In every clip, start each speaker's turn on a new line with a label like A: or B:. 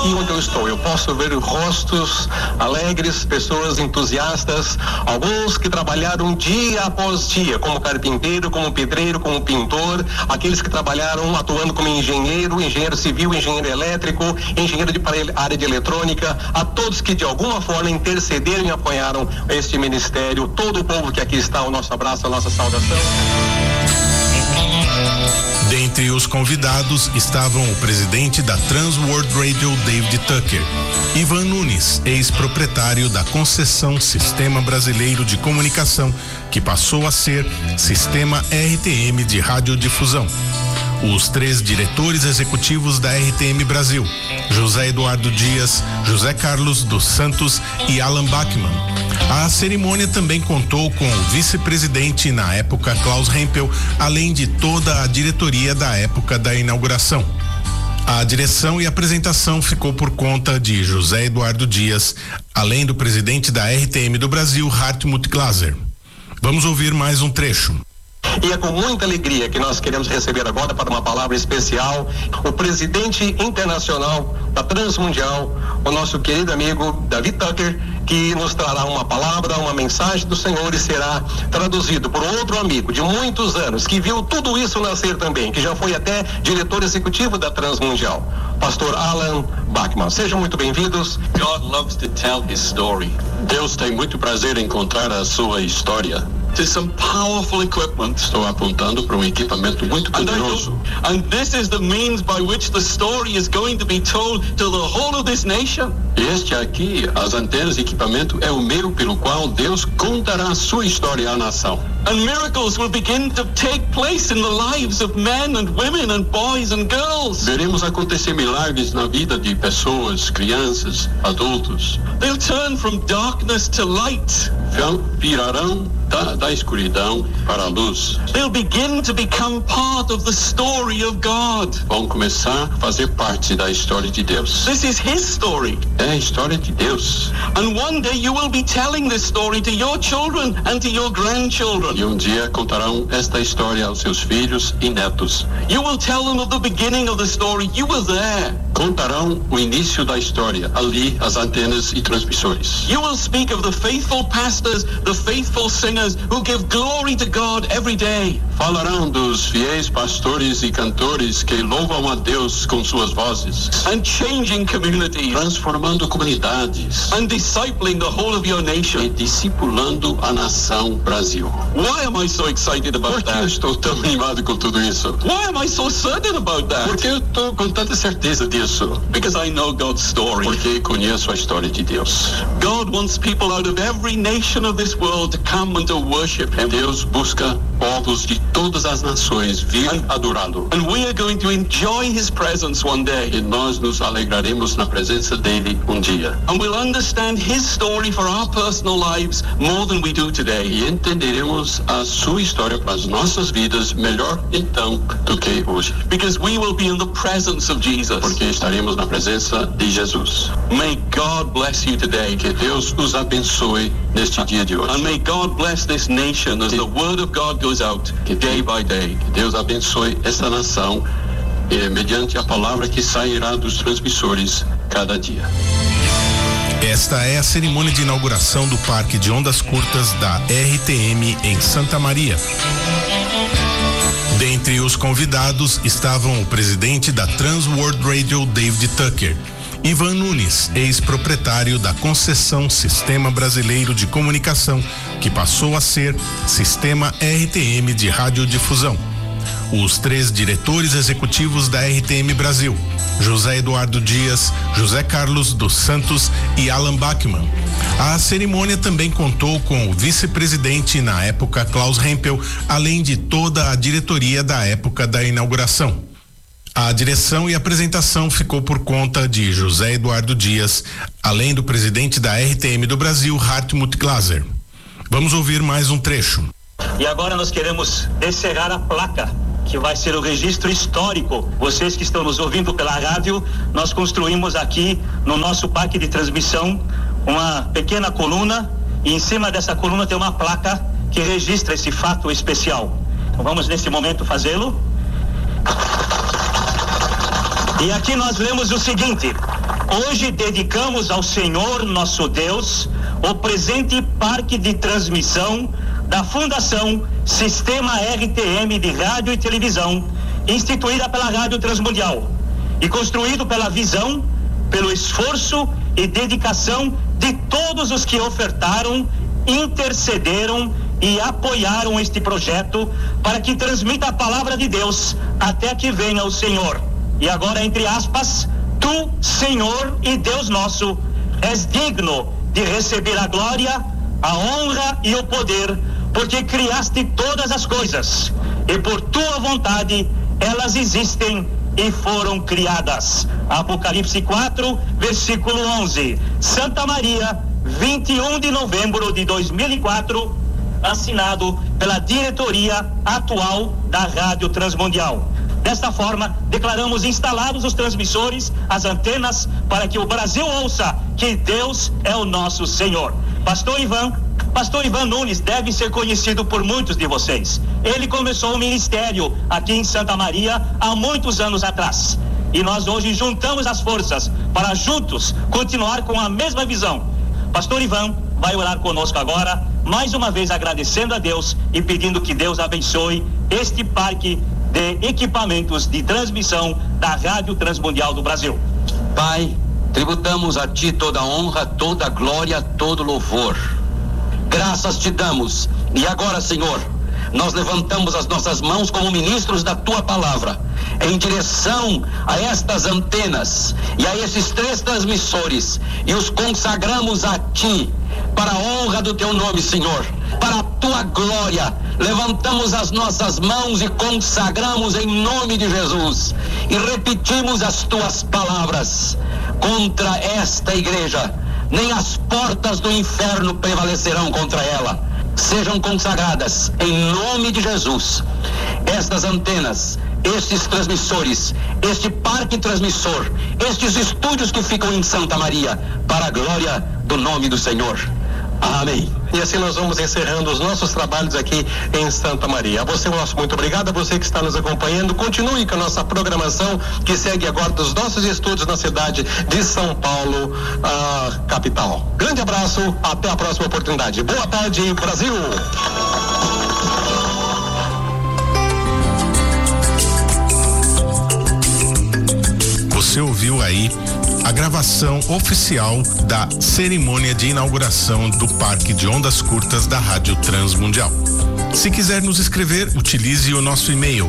A: aqui onde eu estou, eu posso ver rostos alegres, pessoas entusiastas, alguns que trabalharam dia após dia, como carpinteiro, como pedreiro, como pintor, aqueles que trabalharam atuando como engenheiro civil, engenheiro elétrico, engenheiro para a área de eletrônica, a todos que de alguma forma intercederam e apoiaram este ministério, todo o povo que aqui está, o nosso abraço, a nossa saudação.
B: Dentre os convidados estavam o presidente da Trans World Radio, David Tucker, Ivan Nunes, ex-proprietário da concessão Sistema Brasileiro de Comunicação, que passou a ser Sistema RTM de Radiodifusão. Os 3 diretores executivos da RTM Brasil, José Eduardo Dias, José Carlos dos Santos e Alan Bachmann. A cerimônia também contou com o vice-presidente na época, Klaus Hempel, além de toda a diretoria da época da inauguração. A direção e apresentação ficou por conta de José Eduardo Dias, além do presidente da RTM do Brasil, Hartmut Glaser. Vamos ouvir mais um trecho.
A: E é com muita alegria que nós queremos receber agora para uma palavra especial o presidente internacional da Transmundial, o nosso querido amigo David Tucker, que nos trará uma palavra, uma mensagem do Senhor e será traduzido por outro amigo de muitos anos, que viu tudo isso nascer também, que já foi até diretor executivo da Transmundial, pastor Alan Bachmann. Sejam muito bem-vindos.
C: God loves to tell his story. Deus tem muito prazer em contar a sua história. To some powerful equipment.
A: Estou apontando para um equipamento muito poderoso.
C: And this is the means by which the story is going to be told to the whole of this nation.
A: Este aqui, as antenas e equipamento, é o meio pelo qual Deus contará a sua história à nação.
C: And miracles will begin to take place in the lives of men and women and boys and girls.
A: Veremos acontecer milagres na vida de pessoas, crianças, adultos.
C: They'll turn from darkness to light.
A: Virarão da escuridão para a luz.
C: They'll begin to become part of the story of God.
A: Vão começar a fazer parte da história de Deus.
C: This is his story.
A: É a história de Deus.
C: And one day you will be telling this story to your children and to your grandchildren.
A: E um dia contarão esta história aos seus filhos e netos.
C: You will tell them of the beginning of the story. You were there.
A: Contarão o início da história, ali as antenas e transmissores.
C: You will speak of the faithful pastors, the faithful singers who give glory to God every day.
A: Falarão dos fiéis pastores e cantores que louvam a Deus com suas vozes.
C: And changing communities.
A: Transformando comunidades.
C: And discipling the whole of your nation.
A: E discipulando a nação Brasil.
C: Why am I so excited about
A: that? Por que eu estou tão animado com tudo isso?
C: Why am I so certain about that?
A: Porque eu estou com tanta certeza disso.
C: Because I know God's story.
A: Porque conheço a história de Deus.
C: God wants people out of every nation of this world to come and to worship him.
A: Deus busca povos de todas as nações vir adorá-lo.
C: And we are going to enjoy his presence one day.
A: E nós nos alegraremos na presença dele um dia.
C: And we'll understand his story for our personal lives more than we do today.
A: E entenderemos a sua história para as nossas vidas melhor então do que hoje.
C: Because we will be in the presence of Jesus.
A: Porque estaremos na presença de Jesus.
C: May God bless you today.
A: Que Deus os abençoe neste dia de hoje.
C: And may God bless this nation as the word of God goes out day by day.
A: Que Deus abençoe esta nação mediante a palavra que sairá dos transmissores cada dia.
B: Esta é a cerimônia de inauguração do Parque de Ondas Curtas da RTM em Santa Maria. Dentre os convidados estavam o presidente da Trans World Radio, David Tucker, Ivan Nunes, ex-proprietário da concessão Sistema Brasileiro de Comunicação, que passou a ser Sistema RTM de Radiodifusão. Os 3 diretores executivos da RTM Brasil, José Eduardo Dias, José Carlos dos Santos e Alan Bachmann. A cerimônia também contou com o vice-presidente na época, Klaus Hempel, além de toda a diretoria da época da inauguração. A direção e apresentação ficou por conta de José Eduardo Dias, além do presidente da RTM do Brasil, Hartmut Glaser. Vamos ouvir mais um trecho.
D: E agora nós queremos descerrar a placa, que vai ser o registro histórico. Vocês que estão nos ouvindo pela rádio, nós construímos aqui no nosso parque de transmissão uma pequena coluna, e em cima dessa coluna tem uma placa que registra esse fato especial. Então vamos nesse momento fazê-lo. E aqui nós lemos o seguinte: Hoje dedicamos ao Senhor nosso Deus o presente parque de transmissão da Fundação Sistema RTM de Rádio e Televisão, instituída pela Rádio Transmundial e construído pela visão, pelo esforço e dedicação de todos os que ofertaram, intercederam e apoiaram este projeto para que transmita a palavra de Deus até que venha o Senhor. E agora, entre aspas, tu, Senhor e Deus nosso, és digno de receber a glória, a honra e o poder, porque criaste todas as coisas e por tua vontade elas existem e foram criadas. Apocalipse 4, versículo 11. Santa Maria, 21 de novembro de 2004, assinado pela diretoria atual da Rádio Transmundial. Desta forma, declaramos instalados os transmissores, as antenas, para que o Brasil ouça que Deus é o nosso Senhor. Pastor Ivan Nunes deve ser conhecido por muitos de vocês. Ele começou o ministério aqui em Santa Maria há muitos anos atrás. E nós hoje juntamos as forças para juntos continuar com a mesma visão. Pastor Ivan vai orar conosco agora, mais uma vez agradecendo a Deus e pedindo que Deus abençoe este parque de equipamentos de transmissão da Rádio Transmundial do Brasil.
E: Pai, tributamos a Ti toda a honra, toda a glória, todo louvor. Graças te damos. E agora, Senhor, nós levantamos as nossas mãos como ministros da Tua palavra, em direção a estas antenas e a esses 3 transmissores, e os consagramos a Ti, para a honra do Teu nome, Senhor, para a Tua glória. Levantamos as nossas mãos e consagramos em nome de Jesus, e repetimos as Tuas palavras: contra esta igreja nem as portas do inferno prevalecerão contra ela. Sejam consagradas em nome de Jesus estas antenas, estes transmissores, este parque transmissor, estes estúdios que ficam em Santa Maria, para a glória do nome do Senhor. Amém.
A: E assim nós vamos encerrando os nossos trabalhos aqui em Santa Maria. A você, nosso muito obrigado. A você que está nos acompanhando, continue com a nossa programação, que segue agora dos nossos estúdios na cidade de São Paulo, a capital. Grande abraço, até a próxima oportunidade. Boa tarde, Brasil!
B: Você ouviu aí a gravação oficial da cerimônia de inauguração do Parque de Ondas Curtas da Rádio Transmundial. Se quiser nos escrever, utilize o nosso e-mail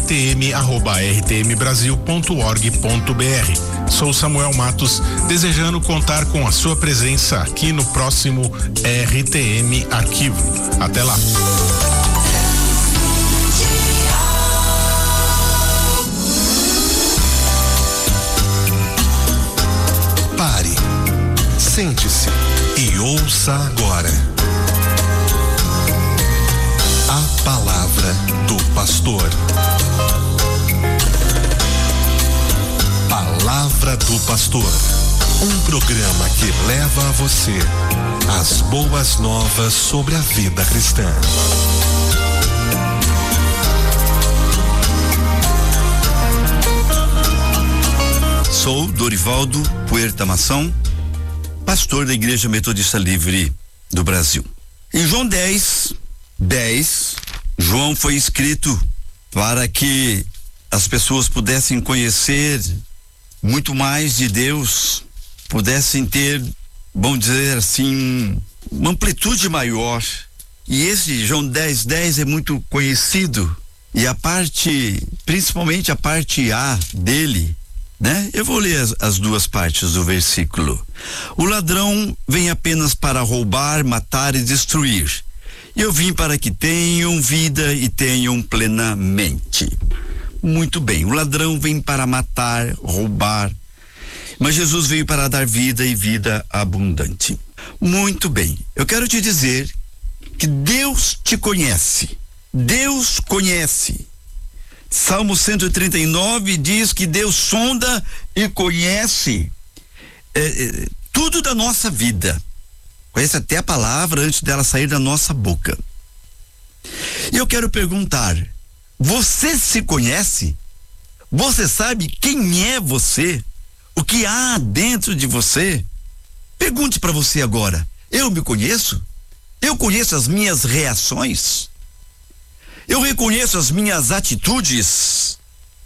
B: rtm@rtmbrasil.org.br. Sou Samuel Matos, desejando contar com a sua presença aqui no próximo RTM Arquivo. Até lá.
F: Pare, sente-se e ouça agora a palavra do pastor. Palavra do Pastor, um programa que leva a você as boas novas sobre a vida cristã.
G: Sou Dorivaldo Puerta Mação, pastor da Igreja Metodista Livre do Brasil. Em João 10, João foi escrito para que as pessoas pudessem conhecer muito mais de Deus, pudessem ter, vamos dizer assim, uma amplitude maior. E esse João 10 é muito conhecido, e a parte, principalmente a parte A dele, né? Eu vou ler as duas partes do versículo. O ladrão vem apenas para roubar, matar e destruir. Eu vim para que tenham vida e tenham plenamente. Muito bem, o ladrão vem para matar, roubar, mas Jesus veio para dar vida e vida abundante. Muito bem, eu quero te dizer que Deus te conhece. Deus conhece. Salmo 139 diz que Deus sonda e conhece tudo da nossa vida. Conhece até a palavra antes dela sair da nossa boca. E eu quero perguntar: você se conhece? Você sabe quem é você? o que há dentro de você. Pergunte para você agora: eu me conheço? Eu conheço as minhas reações? Eu reconheço as minhas atitudes?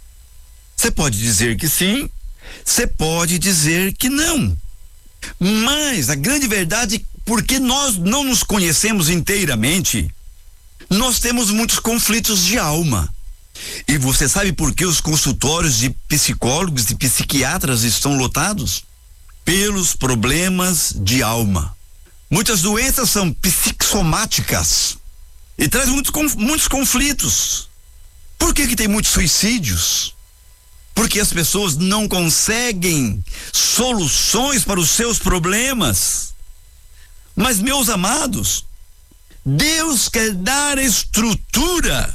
G: Você pode dizer que sim, você pode dizer que não. Mas a grande verdade, porque nós não nos conhecemos inteiramente, nós temos muitos conflitos de alma. E você sabe por que os consultórios de psicólogos e psiquiatras estão lotados? Pelos problemas de alma. Muitas doenças são psicossomáticas e traz muitos conflitos. Por que tem muitos suicídios? Porque as pessoas não conseguem soluções para os seus problemas. Mas, meus amados, Deus quer dar estrutura.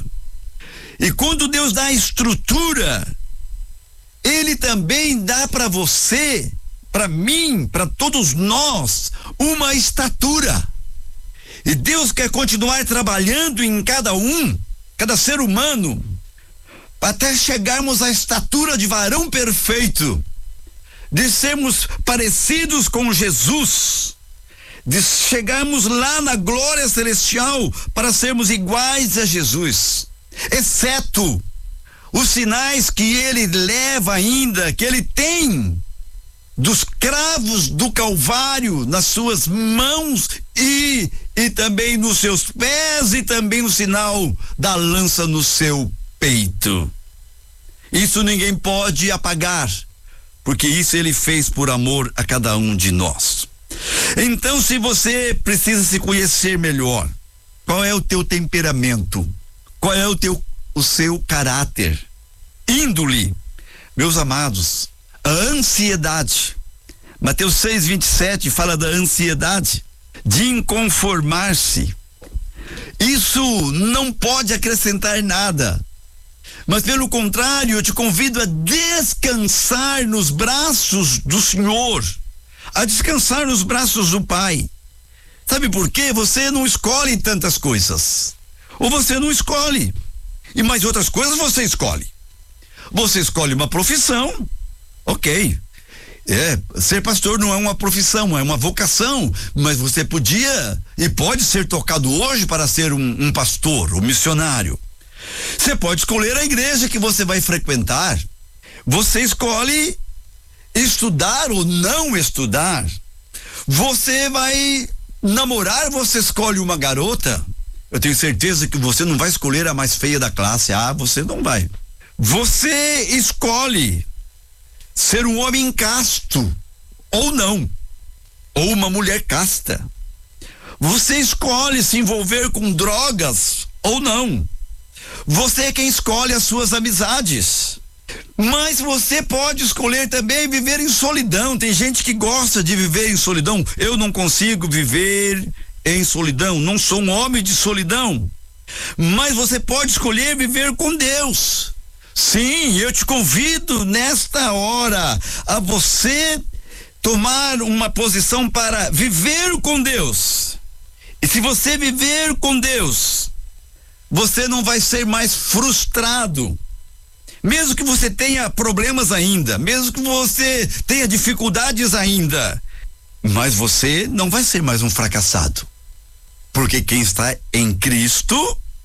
G: E quando Deus dá estrutura, Ele também dá para você, para mim, para todos nós, uma estatura. E Deus quer continuar trabalhando em cada ser humano, até chegarmos à estatura de varão perfeito, de sermos parecidos com Jesus, de chegarmos lá na glória celestial para sermos iguais a Jesus, exceto os sinais que Ele leva ainda, que Ele tem dos cravos do Calvário nas suas mãos e também nos seus pés, e também o sinal da lança no seu peito. Isso ninguém pode apagar, porque isso Ele fez por amor a cada um de nós. Então, se você precisa se conhecer melhor, qual é o teu temperamento? Qual é o seu caráter? Índole, meus amados, a ansiedade. Mateus 6:27 fala da ansiedade, de inconformar-se. Isso não pode acrescentar nada, mas pelo contrário, eu te convido a descansar nos braços do Senhor, a descansar nos braços do Pai. Sabe por quê? Você não escolhe tantas coisas, ou você não escolhe, e mais outras coisas você escolhe. Você escolhe uma profissão, ok. Ser pastor não é uma profissão, é uma vocação, mas você podia e pode ser tocado hoje para ser um pastor, um missionário. Você pode escolher a igreja que você vai frequentar. Você escolhe estudar ou não estudar. Você vai namorar, você escolhe uma garota. Eu tenho certeza que você não vai escolher a mais feia da classe. Você não vai. Você escolhe ser um homem casto ou não, ou uma mulher casta. Você escolhe se envolver com drogas ou não. Você é quem escolhe as suas amizades. Mas você pode escolher também viver em solidão. Tem gente que gosta de viver em solidão. Eu não consigo viver em solidão, não sou um homem de solidão. Mas você pode escolher viver com Deus. Sim, eu te convido nesta hora a você tomar uma posição para viver com Deus. E se você viver com Deus, você não vai ser mais frustrado. Mesmo que você tenha problemas ainda, mesmo que você tenha dificuldades ainda, mas você não vai ser mais um fracassado. Porque quem está em Cristo,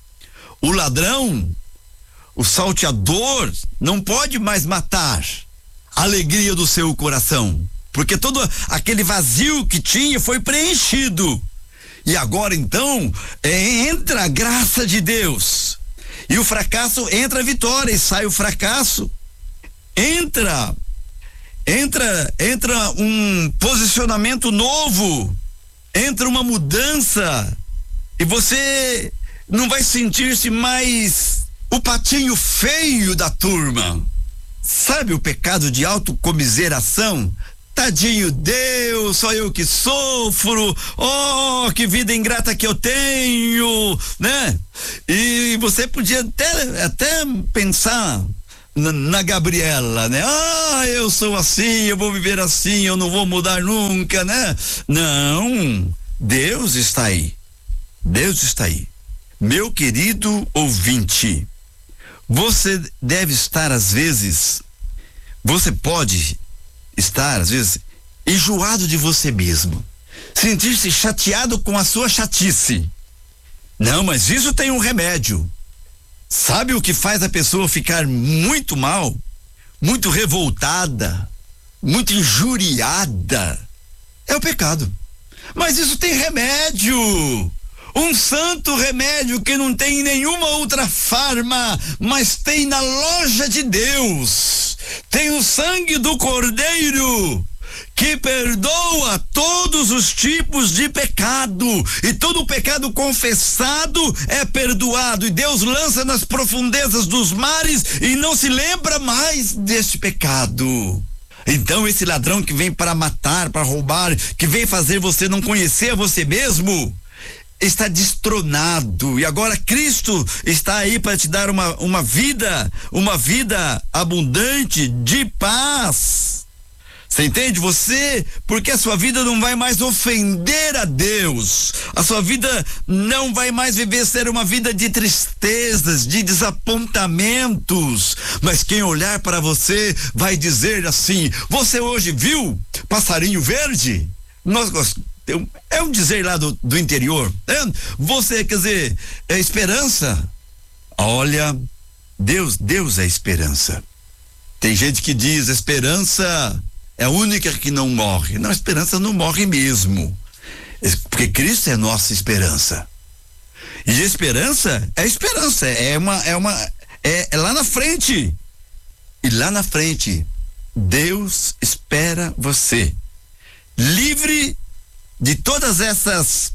G: o ladrão, o salteador, não pode mais matar a alegria do seu coração, porque todo aquele vazio que tinha foi preenchido. E agora então entra a graça de Deus, e o fracasso entra a vitória, e sai o fracasso, entra um posicionamento novo, entra uma mudança, e você não vai sentir-se mais o patinho feio da turma. Sabe o pecado de autocomiseração? Tadinho Deus, só eu que sofro, oh, que vida ingrata que eu tenho, né? E você podia até pensar na Gabriela, né? Eu sou assim, eu vou viver assim, eu não vou mudar nunca, né? Não, Deus está aí. Deus está aí. Meu querido ouvinte, você deve estar às vezes, você pode estar, às vezes, enjoado de você mesmo, sentir-se chateado com a sua chatice. Não, mas isso tem um remédio. Sabe o que faz a pessoa ficar muito mal, muito revoltada, muito injuriada? É o pecado. Mas isso tem remédio. Um santo remédio que não tem em nenhuma outra farma, mas tem na loja de Deus. Tem o sangue do Cordeiro, que perdoa todos os tipos de pecado, e todo pecado confessado é perdoado, e Deus lança nas profundezas dos mares e não se lembra mais deste pecado. Então esse ladrão que vem para matar, para roubar, que vem fazer você não conhecer a você mesmo, está destronado, e agora Cristo está aí para te dar uma vida abundante de paz. Você entende? Porque a sua vida não vai mais ofender a Deus, a sua vida não vai mais ser uma vida de tristezas, de desapontamentos, mas quem olhar para você vai dizer assim: você hoje viu passarinho verde? É um dizer lá do interior, você, quer dizer, é esperança. Olha, Deus é esperança. Tem gente que diz: esperança é a única que não morre. Não, a esperança não morre mesmo, porque Cristo é nossa esperança. E esperança é lá na frente. E lá na frente Deus espera você, livre de todas essas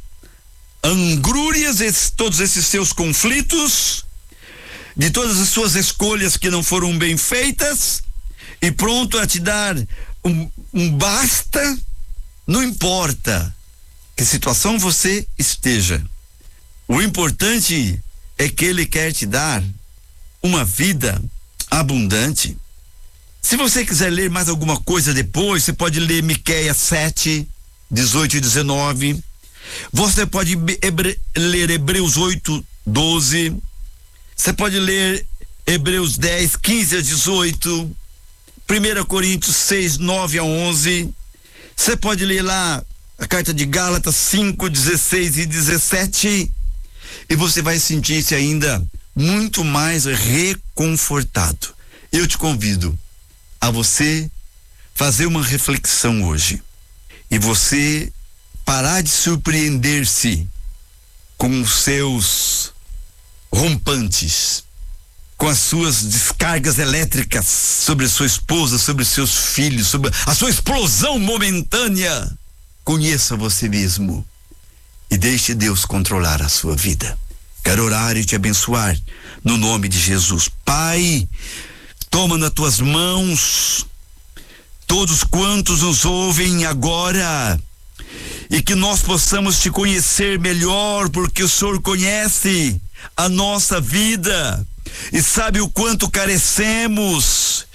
G: angrúrias, todos esses seus conflitos, de todas as suas escolhas que não foram bem feitas, e pronto a te dar um basta. Não importa que situação você esteja, o importante é que Ele quer te dar uma vida abundante. Se você quiser ler mais alguma coisa depois, você pode ler Miqueias 7, 18 e 19. Você pode ler Hebreus 8, 12. Você pode ler Hebreus 10, 15 a 18. 1 Coríntios 6, 9 a 11. Você pode ler lá a carta de Gálatas 5, 16 e 17. E você vai sentir-se ainda muito mais reconfortado. Eu te convido a você fazer uma reflexão hoje, e você parar de surpreender-se com os seus rompantes, com as suas descargas elétricas sobre a sua esposa, sobre os seus filhos, sobre a sua explosão momentânea. Conheça você mesmo e deixe Deus controlar a sua vida. Quero orar e te abençoar no nome de Jesus. Pai, toma nas tuas mãos todos quantos nos ouvem agora, e que nós possamos te conhecer melhor, porque o Senhor conhece a nossa vida e sabe o quanto carecemos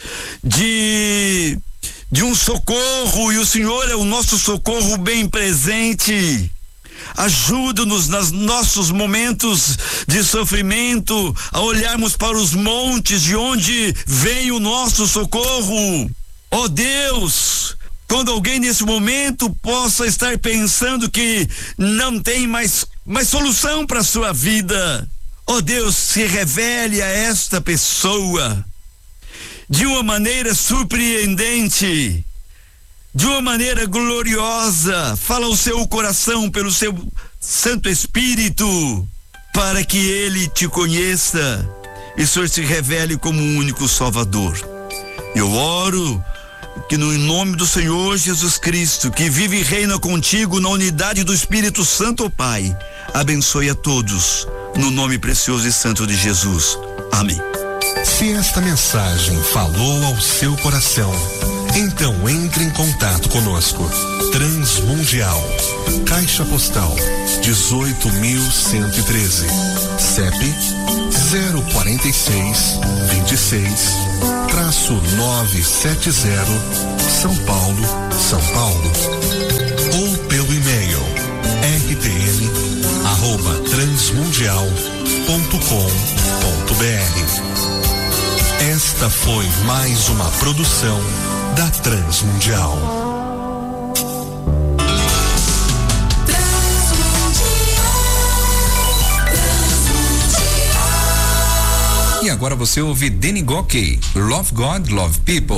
G: de um socorro, e o Senhor é o nosso socorro bem presente. Ajuda-nos nos nossos momentos de sofrimento a olharmos para os montes de onde vem o nosso socorro. Ó Deus, quando alguém nesse momento possa estar pensando que não tem mais solução para a sua vida, ó Deus, se revele a esta pessoa de uma maneira surpreendente, de uma maneira gloriosa. Fala ao seu coração pelo seu Santo Espírito, para que ele te conheça e o Senhor se revele como o único Salvador. Eu oro que no nome do Senhor Jesus Cristo, que vive e reina contigo na unidade do Espírito Santo, ó Pai, abençoe a todos no nome precioso e santo de Jesus. Amém.
F: Se esta mensagem falou ao seu coração, então entre em contato conosco. Transmundial, Caixa Postal 18.113, CEP 04626-970, São Paulo, São Paulo. Ou pelo e-mail rtm@transmundial.com.br. Esta foi mais uma produção da Transmundial.
H: E agora você ouve Danny Gokey, Love God, Love People.